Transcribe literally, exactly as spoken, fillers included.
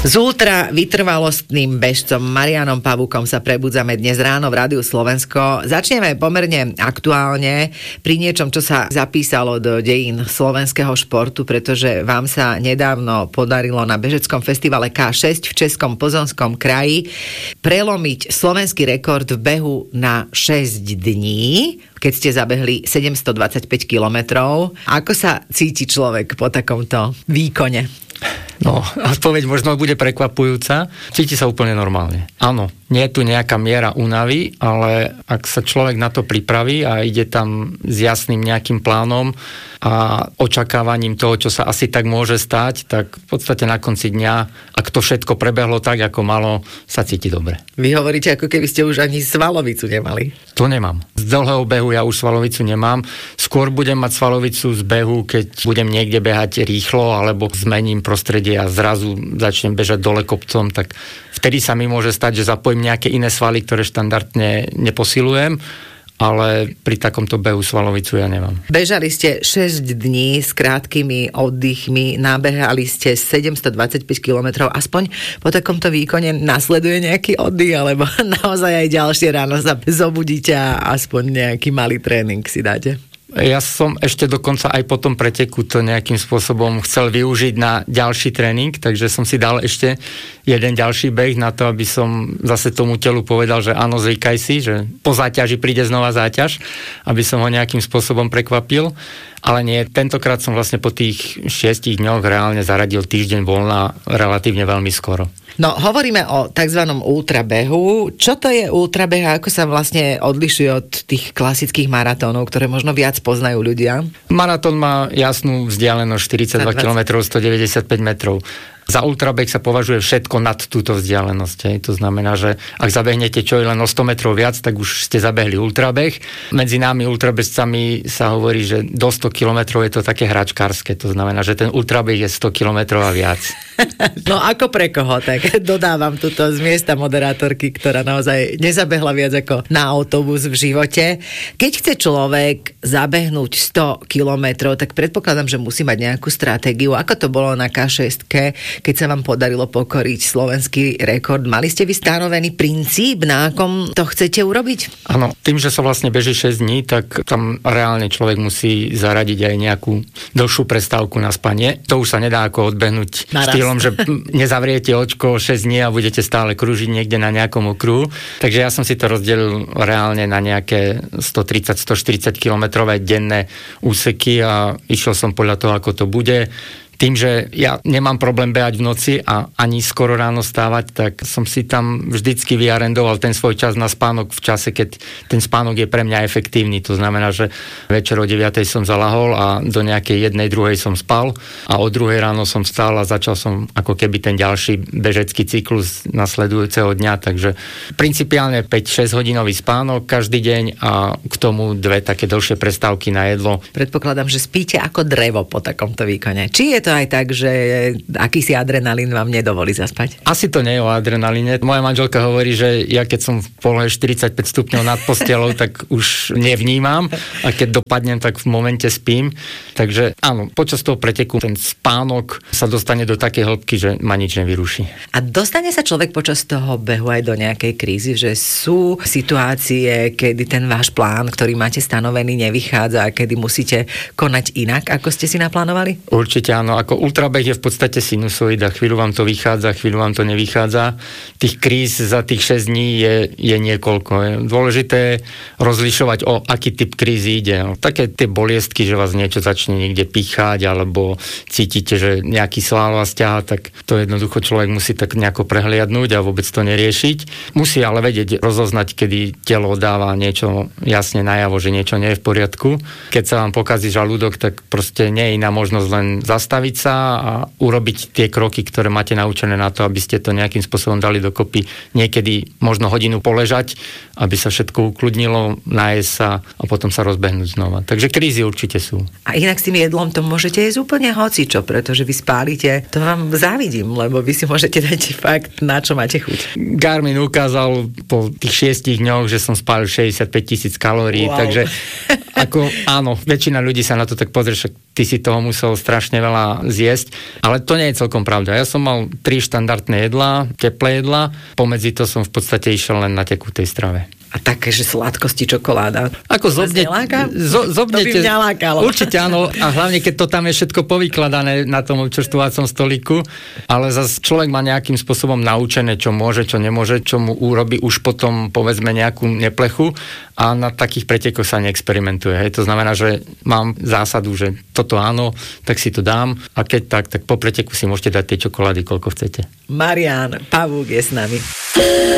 S ultra vytrvalostným bežcom Marianom Pavukom sa prebudzame dnes ráno v Rádiu Slovensko. Začneme pomerne aktuálne pri niečom, čo sa zapísalo do dejín slovenského športu, pretože vám sa nedávno podarilo na bežeckom festivale ká šesť v Českom Plzonskom kraji prelomiť slovenský rekord v behu na šesť dní, keď ste zabehli sedemstodvadsaťpäť kilometrov. Ako sa cíti človek po takomto výkone? No, odpoveď možno bude prekvapujúca. Cíti sa úplne normálne. Áno, nie je tu nejaká miera únavy, ale ak sa človek na to pripraví a ide tam s jasným nejakým plánom a očakávaním toho, čo sa asi tak môže stať, tak v podstate na konci dňa, ak to všetko prebehlo tak, ako malo, sa cíti dobre. Vy hovoríte, ako keby ste už ani svalovicu nemali. To nemám. Z dlhého behu ja už svalovicu nemám. Skôr budem mať svalovicu z behu, keď budem niekde behať rýchlo, alebo zmením prostredie a zrazu začnem bežať dole kopcom, tak vtedy sa mi môže stať, že zapojím nejaké iné svaly, ktoré štandardne neposilujem, ale pri takomto behu svalovicu ja nemám. Bežali ste šesť dní s krátkými oddychmi, nabehali ste sedemstodvadsaťpäť kilometrov. Aspoň po takomto výkone nasleduje nejaký oddych, alebo naozaj aj ďalšie ráno sa zobudíte a aspoň nejaký malý tréning si dáte? Ja som ešte dokonca aj po tom preteku to nejakým spôsobom chcel využiť na ďalší tréning, takže som si dal ešte jeden ďalší beh na to, aby som zase tomu telu povedal, že áno, zvykaj si, že po záťaži príde znova záťaž, aby som ho nejakým spôsobom prekvapil. Ale nie, tentokrát som vlastne po tých šiestich dňoch reálne zaradil týždeň voľna relatívne veľmi skoro. No, hovoríme o takzvanom ultrabehu. Čo to je ultrabeh a ako sa vlastne odlišuje od tých klasických maratónov, ktoré možno viac poznajú ľudia? Maratón má jasnú vzdialenosť štyridsaťdva kilometrov, stodeväťdesiatpäť metrov. Za ultrabeh sa považuje všetko nad túto vzdialenosť. Hej. To znamená, že ak zabehnete čo je len o sto metrov viac, tak už ste zabehli ultrabeh. Medzi nami ultrabežcami sa hovorí, že do sto kilometrov je to také hračkárske. To znamená, že ten ultrabeh je sto kilometrov a viac. No ako pre koho? Tak dodávam tuto z miesta moderátorky, ktorá naozaj nezabehla viac ako na autobus v živote. Keď chce človek zabehnúť sto kilometrov, tak predpokladám, že musí mať nejakú stratégiu. Ako to bolo na ká šesť, keď sa vám podarilo pokoriť slovenský rekord? Mali ste vy stanovený princíp, na akom to chcete urobiť? Áno, tým, že sa vlastne beží šesť dní, tak tam reálne človek musí zaradiť aj nejakú dlhšiu prestávku na spanie. To už sa nedá ako odbehnúť naraz štýlom, že nezavriete očko šesť dní a budete stále krúžiť niekde na nejakom okruhu. Takže ja som si to rozdelil reálne na nejaké stotridsať až stoštyridsať kilometrové denné úseky a išiel som podľa toho, ako to bude. Tým, že ja nemám problém behať v noci a ani skoro ráno stávať, tak som si tam vždycky vyarendoval ten svoj čas na spánok v čase, keď ten spánok je pre mňa efektívny. To znamená, že večer o deviatej som zalahol a do nejakej jednej, druhej som spal a o druhej ráno som vstal a začal som ako keby ten ďalší bežecký cyklus nasledujúceho dňa. Takže principiálne päť šesť hodinový spánok každý deň a k tomu dve také dlhšie prestávky na jedlo. Predpokladám, že spíte ako drevo po takomto výkone. Či je to aj tak, že akýsi adrenalín vám nedovolí zaspať? Asi to nie je o adrenalíne. Moja manželka hovorí, že ja keď som v polohe štyridsaťpäť stupňov nad postelou, tak už nevnímam a keď dopadnem, tak v momente spím. Takže áno, počas toho preteku ten spánok sa dostane do takej hĺbky, že ma nič nevyruší. A dostane sa človek počas toho behu aj do nejakej krízy, že sú situácie, kedy ten váš plán, ktorý máte stanovený, nevychádza a kedy musíte konať inak, ako ste si naplánovali? Určite áno. Ako ultrabeh je v podstate sinusoida. Chvíľu vám to vychádza, chvíľu vám to nevychádza. Tých kríz za tých šesť dní je, je niekoľko. Je dôležité rozlišovať, o aký typ krízy ide. No, také tie boliestky, že vás niečo začne niekde píchať, alebo cítite, že nejaký sval vás ťahá, tak to jednoducho človek musí tak nejako prehliadnúť a vôbec to neriešiť. Musí ale vedieť, rozoznať, kedy telo dáva niečo jasne najavo, že niečo nie je v poriadku. Keď sa vám pokazí žalúdok, tak proste nie je iná možnosť len zastaviť sa a urobiť tie kroky, ktoré máte naučené na to, aby ste to nejakým spôsobom dali dokopy. Niekedy možno hodinu poležať, aby sa všetko ukludnilo, nájsť sa a potom sa rozbehnúť znova. Takže krízy určite sú. A inak s tým jedlom to môžete jesť úplne hocičo, pretože vy spálite. To vám závidím, lebo vy si môžete dať fakt, na čo máte chuť. Garmin ukázal po tých šiestich dňoch, že som spálil šesťdesiatpäť tisíc kalórií, wow. Takže ako áno, väčšina ľudí sa na to tak pozrie, však ty si toho musel strašne veľa zjesť, ale to nie je celkom pravda. Ja som mal tri štandardné jedlá, teplé jedlá, pomedzi to som v podstate išiel len na tekutej strave. A také, že sladkosti, čokoláda. Ako zobne, zo, zobnete, to by mňa lákalo. Určite áno, a hlavne keď to tam je všetko povykladané na tom občerstvovacom stolíku, ale zase človek má nejakým spôsobom naučené, čo môže, čo nemôže, čo mu urobí už potom povedzme nejakú neplechu a na takých pretekoch sa neexperimentuje. Hej. To znamená, že mám zásadu, že toto áno, tak si to dám a keď tak, tak po preteku si môžete dať tie čokolády, koľko chcete. Marián Pavúk je s nami.